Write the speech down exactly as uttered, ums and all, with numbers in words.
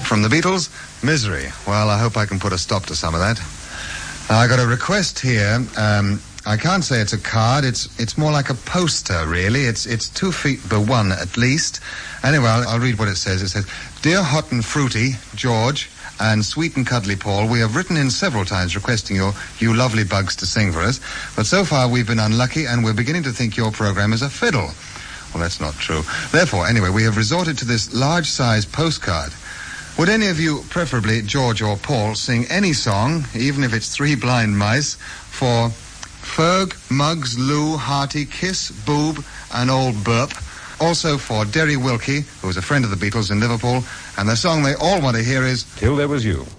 From the Beatles, Misery. Well, I hope I can put a stop to some of that. Now, I got a request here. Um, I can't say it's a card. It's it's more like a poster, really. It's it's two feet by one at least. Anyway, I'll, I'll read what it says. It says, "Dear Hot and Fruity, George, and Sweet and Cuddly Paul, we have written in several times requesting your, you lovely bugs to sing for us, but so far we've been unlucky and we're beginning to think your program is a fiddle." Well, that's not true. Therefore, anyway, we have resorted to this large-size postcard. Would any of you, preferably George or Paul, sing any song, even if it's Three Blind Mice, for Ferg, Muggs, Lou, Hearty, Kiss, Boob, and Old Burp? Also for Derry Wilkie, who was a friend of the Beatles in Liverpool, and the song they all want to hear is Till There Was You.